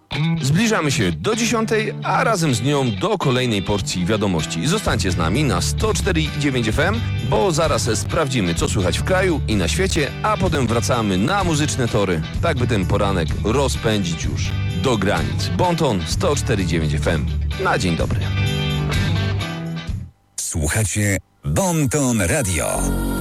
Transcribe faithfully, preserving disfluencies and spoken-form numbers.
Zbliżamy się do dziesiątej, a razem z nią do kolejnej porcji wiadomości. Zostańcie z nami na sto cztery i dziewięć F M, bo zaraz sprawdzimy, co słychać w kraju i na świecie, a potem wracamy na muzyczne tory, tak by ten poranek rozpędzić już do granic. Bonton sto cztery i dziewięć F M. Na dzień dobry. Słuchacie Bonton Radio.